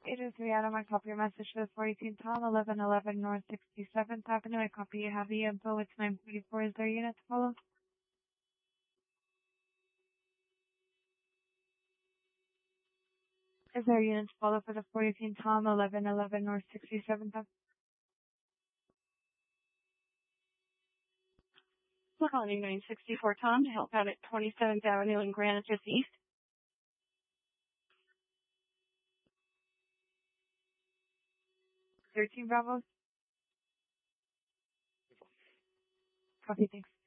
It is Rihanna. I copy your message for the 418 Tom, 1111 North 67th Avenue. I copy you have the info. It's 944. Is there a unit to follow? Is there a unit to follow for the 418 Tom, 1111 North 67th Avenue? We're calling 964 Tom to help out at 27th Avenue in Greenwich East. 13 Bravo. Copy, thanks.